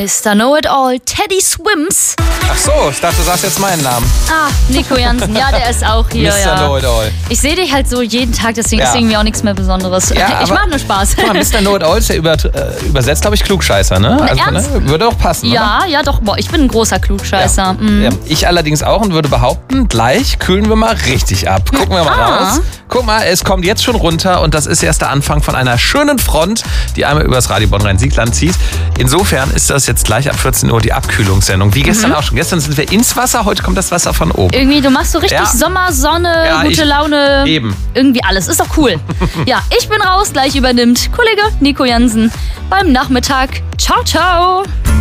Mr. Know-it-all, Teddy Swims. Ach so, ich dachte, du sagst jetzt meinen Namen. Nico Jansen, ja, der ist auch hier. Mr. Know-it-all. Ich sehe dich halt so jeden Tag, deswegen ist irgendwie auch nichts mehr Besonderes. Ja, ich mache nur Spaß. Guck mal, Mr. Know-it-all ist ja übersetzt, glaube ich, Klugscheißer, ne? Ernst? Würde auch passen, oder? Ja, doch. Boah, ich bin ein großer Klugscheißer. Ja, ich allerdings auch und würde behaupten, gleich kühlen wir mal richtig ab. Gucken wir mal raus. Guck mal, es kommt jetzt schon runter und das ist erst der Anfang von einer schönen Front, die einmal über das Radio Bonn-Rhein-Sieg-Land zieht. Insofern ist das jetzt gleich ab 14 Uhr die Abkühlungssendung. Wie gestern auch schon. Gestern sind wir ins Wasser, heute kommt das Wasser von oben. Irgendwie, du machst so richtig Sommer, Sonne, gute Laune. Eben. Irgendwie alles. Ist doch cool. Ja, ich bin raus. Gleich übernimmt Kollege Nico Jansen beim Nachmittag. Ciao, ciao.